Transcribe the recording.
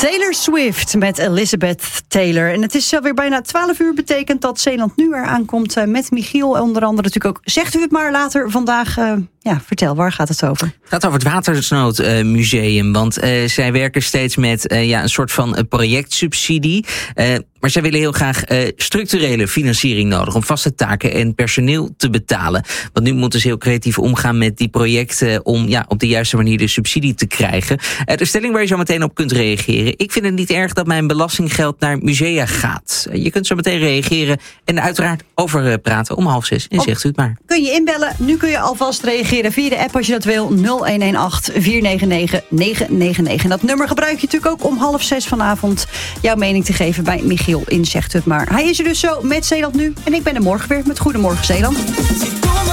Taylor Swift met Elizabeth Taylor. En het is alweer bijna 12 uur. Betekent dat Zeeland nu eraan komt met Michiel. Onder andere natuurlijk ook. Zegt u het maar later vandaag. Vertel, waar gaat het over? Het gaat over het Watersnoodmuseum. Want zij werken steeds met een soort van projectsubsidie. Maar zij willen heel graag structurele financiering nodig om vaste taken en personeel te betalen. Want nu moeten ze heel creatief omgaan met die projecten om op de juiste manier de subsidie te krijgen. De stelling waar je zo meteen op kunt reageren. Ik vind het niet erg dat mijn belastinggeld naar musea gaat. Je kunt zo meteen reageren en uiteraard over praten om 5:30. En zegt u het maar. Kun je inbellen? Nu kun je alvast reageren via de app als je dat wil. 0118 499 999. En dat nummer gebruik je natuurlijk ook om 5:30 vanavond jouw mening te geven bij Michiel in Zegt het maar. Hij is er dus zo met Zeeland nu. En ik ben er morgen weer met Goedemorgen Zeeland.